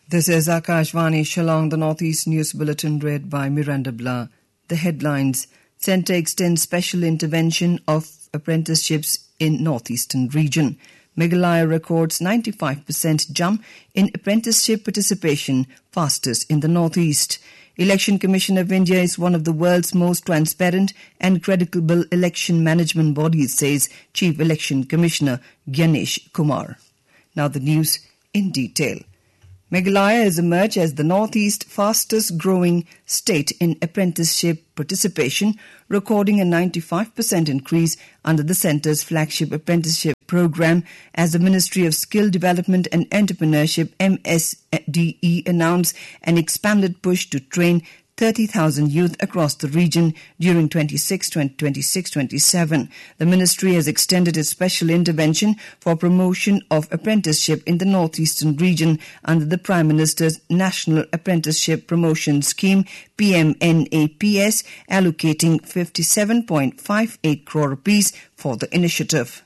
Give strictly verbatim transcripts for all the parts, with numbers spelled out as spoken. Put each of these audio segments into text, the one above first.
This is Akashvani Shillong, the Northeast News Bulletin read by Miranda Blah. The headlines: Centre extends special intervention of apprenticeships in Northeastern region. Meghalaya records ninety-five percent jump in apprenticeship participation, fastest in the Northeast. Election Commission of India is one of the world's most transparent and credible election management bodies, says Chief Election Commissioner Gyanesh Kumar. Now the news in detail. Meghalaya has emerged as the Northeast fastest growing state in apprenticeship participation, recording a ninety-five percent increase under the centre's flagship apprenticeship program as the Ministry of Skill Development and Entrepreneurship M S D E announced an expanded push to train thirty thousand youth across the region during twenty-six twenty-seven. The ministry has extended its special intervention for promotion of apprenticeship in the northeastern region under the Prime Minister's National Apprenticeship Promotion Scheme P M N A P S, allocating fifty-seven point five eight crore rupees for the initiative.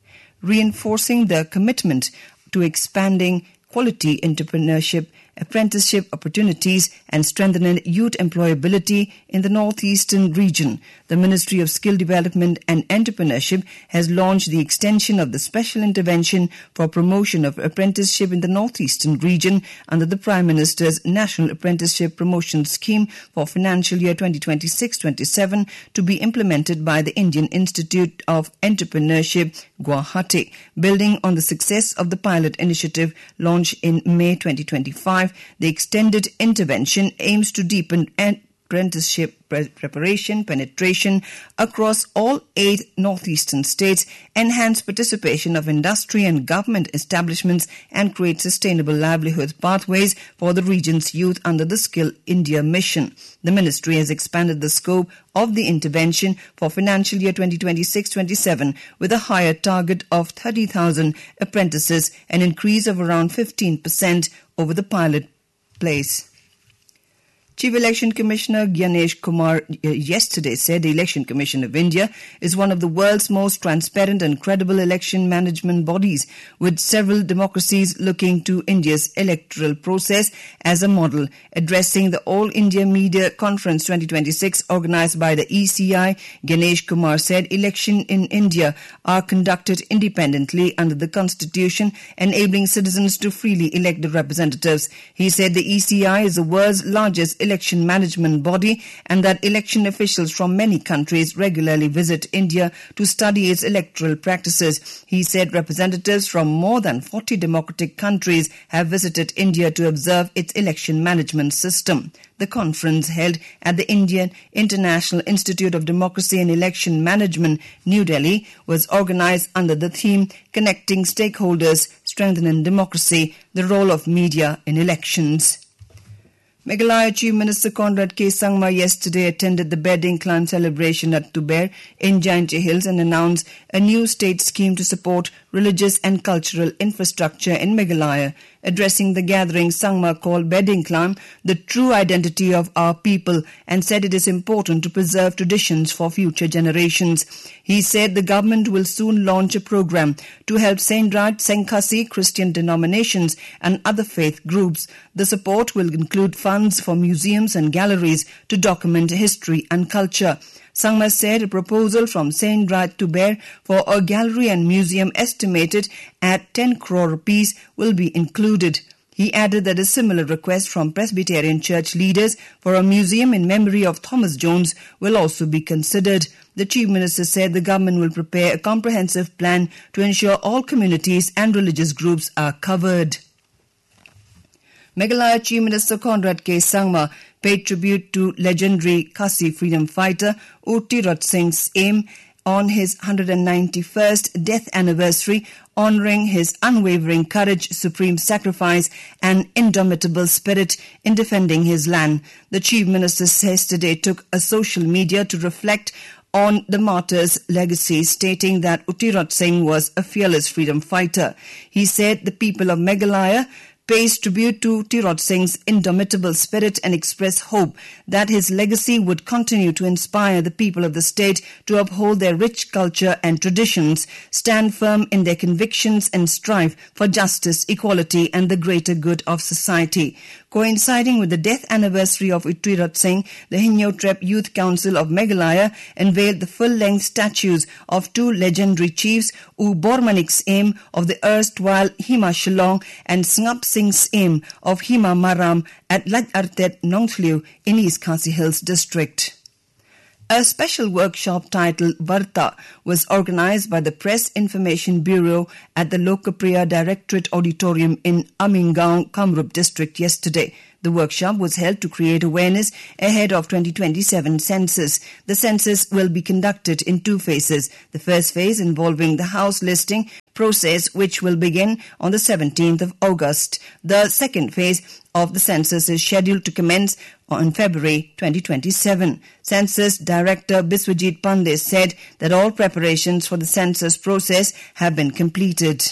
Reinforcing the commitment to expanding quality entrepreneurship, apprenticeship opportunities and strengthening youth employability in the northeastern region, the Ministry of Skill Development and Entrepreneurship has launched the extension of the special intervention for promotion of apprenticeship in the northeastern region under the Prime Minister's National Apprenticeship Promotion Scheme for financial year twenty twenty-six twenty-seven to be implemented by the Indian Institute of Entrepreneurship, Guwahati. Building on the success of the pilot initiative launched in May twenty twenty-five, the extended intervention aims to deepen apprenticeship preparation, penetration across all eight northeastern states, enhance participation of industry and government establishments, and create sustainable livelihood pathways for the region's youth under the Skill India mission. The ministry has expanded the scope of the intervention for financial year twenty twenty-six twenty-seven with a higher target of thirty thousand apprentices, an increase of around fifteen percent over the pilot place. Chief Election Commissioner Gyanesh Kumar yesterday said the Election Commission of India is one of the world's most transparent and credible election management bodies, with several democracies looking to India's electoral process as a model. Addressing the All India Media Conference twenty twenty-six organized by the E C I, Gyanesh Kumar said elections in India are conducted independently under the Constitution, enabling citizens to freely elect the representatives. He said the E C I is the world's largest election management body and that election officials from many countries regularly visit India to study its electoral practices. He said representatives from more than forty democratic countries have visited India to observe its election management system. The conference, held at the Indian International Institute of Democracy and Election Management, New Delhi, was organized under the theme Connecting Stakeholders, Strengthening Democracy, the Role of Media in Elections. Meghalaya Chief Minister Conrad K. Sangma yesterday attended the bedding climb celebration at Tuber in Jaintia Hills and announced a new state scheme to support religious and cultural infrastructure in Meghalaya. Addressing the gathering, Sangma called bedding climb the true identity of our people and said it is important to preserve traditions for future generations. He said the government will soon launch a program to help Saint Raj, Senkhasi, Christian denominations and other faith groups. The support will include funds for museums and galleries to document history and culture. Sangma said a proposal from Saint Raj Tuber for a gallery and museum estimated at ten crore rupees will be included. He added that a similar request from Presbyterian church leaders for a museum in memory of Thomas Jones will also be considered. The Chief Minister said the government will prepare a comprehensive plan to ensure all communities and religious groups are covered. Meghalaya Chief Minister Conrad K. Sangma paid tribute to legendary Khasi freedom fighter U Tirot Singh's aim on his one hundred ninety-first death anniversary, honouring his unwavering courage, supreme sacrifice and indomitable spirit in defending his land. The Chief Minister yesterday took a social media to reflect on the martyr's legacy, stating that U Tirot Singh was a fearless freedom fighter. He said the people of Meghalaya pays tribute to Tirot Singh's indomitable spirit and express hope that his legacy would continue to inspire the people of the state to uphold their rich culture and traditions, stand firm in their convictions and strive for justice, equality and the greater good of society. Coinciding with the death anniversary of Tirot Singh, the Hinyo-Trep Youth Council of Meghalaya unveiled the full-length statues of two legendary chiefs, U Bormanik Singh of the erstwhile Hima Shillong and Sngap Singh Singh of Hima Maram at Laj Artet Nongthliu in East Khasi Hills district. A special workshop titled Varta was organized by the Press Information Bureau at the Lokapriya Directorate Auditorium in Amingaon, Kamrup district yesterday. The workshop was held to create awareness ahead of twenty twenty-seven census. The census will be conducted in two phases. The first phase involving the house listing process, which will begin on the seventeenth of August. The second phase of the census is scheduled to commence on February twenty twenty-seven. Census Director Biswajit Pandey said that all preparations for the census process have been completed.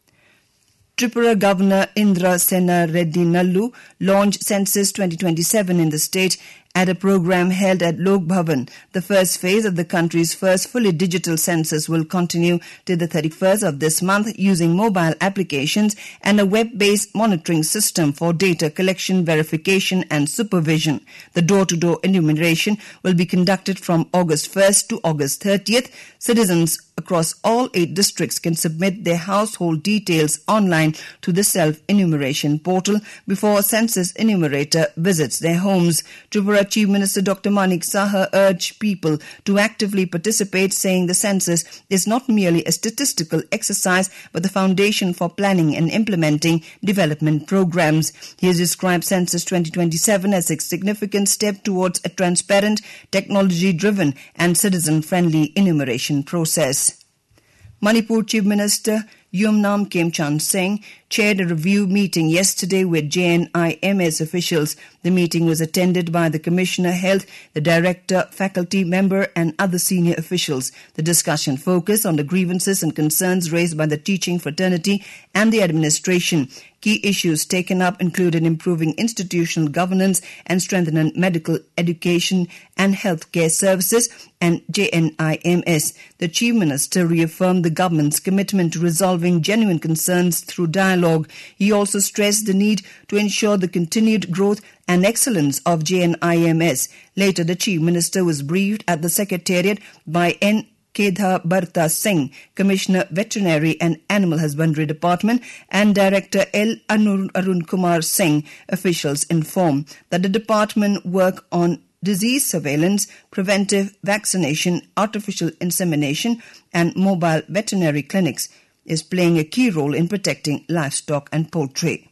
Tripura Governor Indra Sena Reddy Nallu launched Census twenty twenty-seven in the state at a program held at Lok Bhavan. The first phase of the country's first fully digital census will continue till the thirty-first of this month using mobile applications and a web-based monitoring system for data collection, verification and supervision. The door-to-door enumeration will be conducted from August first to August thirtieth. Citizens across all eight districts can submit their household details online to the self-enumeration portal before a census enumerator visits their homes. Tripura Chief Minister Doctor Manik Saha urged people to actively participate, saying the census is not merely a statistical exercise but the foundation for planning and implementing development programs. He has described Census twenty twenty-seven as a significant step towards a transparent, technology-driven and citizen-friendly enumeration process. Manipur Chief Minister Yumnam Khemchand Singh chaired a review meeting yesterday with J N I M S officials. The meeting was attended by the Commissioner Health, the Director, faculty member and other senior officials. The discussion focused on the grievances and concerns raised by the teaching fraternity and the administration. Key issues taken up included improving institutional governance and strengthening medical education and healthcare services and J N I M S. The Chief Minister reaffirmed the government's commitment to resolving genuine concerns through dialogue. He also stressed the need to ensure the continued growth and excellence of J N I M S. Later, the Chief Minister was briefed at the Secretariat by N. Kedha Bharta Singh, Commissioner Veterinary and Animal Husbandry Department, and Director L. Anur Arun Kumar Singh. Officials informed that the department work on disease surveillance, preventive vaccination, artificial insemination, and mobile veterinary clinics is playing a key role in protecting livestock and poultry.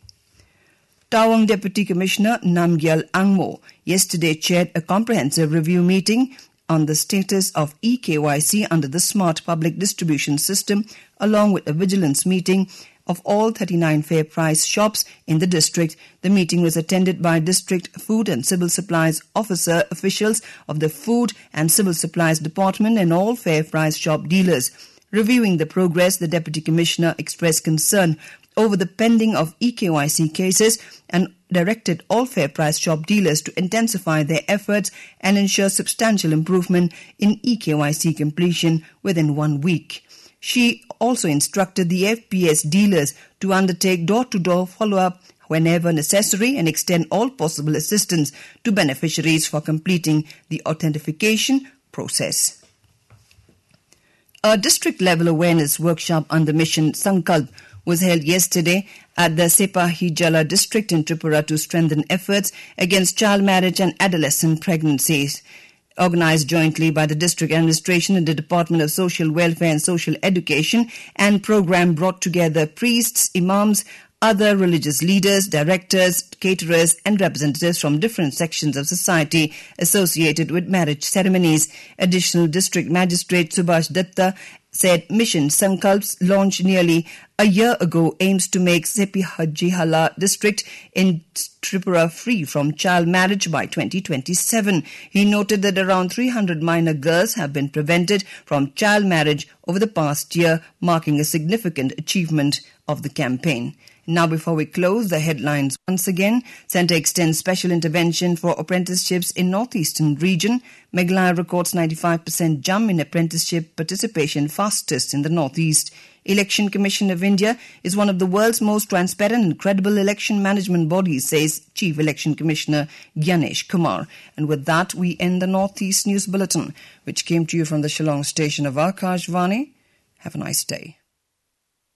Tawang Deputy Commissioner Namgyal Angmo yesterday chaired a comprehensive review meeting on the status of e K Y C under the Smart Public Distribution System, along with a vigilance meeting of all thirty-nine fair price shops in the district. The meeting was attended by District Food and Civil Supplies Officer officials of the Food and Civil Supplies Department and all fair price shop dealers. Reviewing the progress, the Deputy Commissioner expressed concern over the pending of e K Y C cases and directed all fair price shop dealers to intensify their efforts and ensure substantial improvement in e K Y C completion within one week. She also instructed the F P S dealers to undertake door-to-door follow-up whenever necessary and extend all possible assistance to beneficiaries for completing the authentication process. A district-level awareness workshop under Mission Sankalp was held yesterday at the Sepahijala district in Tripura to strengthen efforts against child marriage and adolescent pregnancies. Organized jointly by the district administration and the Department of Social Welfare and Social Education, and program brought together priests, imams, other religious leaders, directors, caterers and representatives from different sections of society associated with marriage ceremonies. Additional District Magistrate Subhash Datta said Mission Sankalp's launch nearly a year ago aims to make Sepahijala district in Tripura free from child marriage by twenty twenty-seven. He noted that around three hundred minor girls have been prevented from child marriage over the past year, marking a significant achievement of the campaign. Now, before we close, the headlines once again. Centre extends special intervention for apprenticeships in northeastern region. Meghalaya records ninety-five percent jump in apprenticeship participation, fastest in the northeast. Election Commission of India is one of the world's most transparent and credible election management bodies, says Chief Election Commissioner Gyanesh Kumar. And with that, we end the Northeast News Bulletin, which came to you from the Shillong station of Akashvani. Have a nice day.